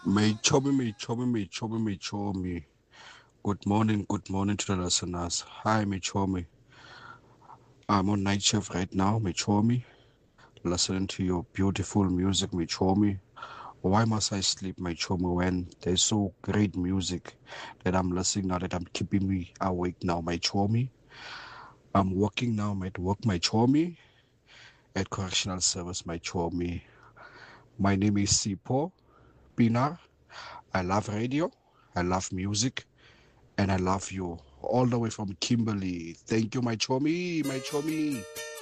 May good morning to the listeners. Hi, Michomi. I'm on night shift right now, Michomi, listening to your beautiful music, Michomi. Why must I sleep, Michomi, when there's so great music that I'm listening now that I'm keeping me awake now, Michomi? I'm working now, I'm at work, Michomi, at correctional service, Michomi. My name is Sipo Pinar. I love radio, I love music, and I love you all the way from Kimberley. Thank you, my chommy, my chommy.